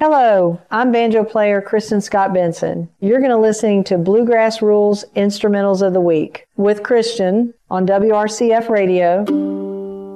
Hello, I'm banjo player Kristen Scott Benson. You're going to listen to Bluegrass Rules Instrumentals of the Week with Christian on WRCF Radio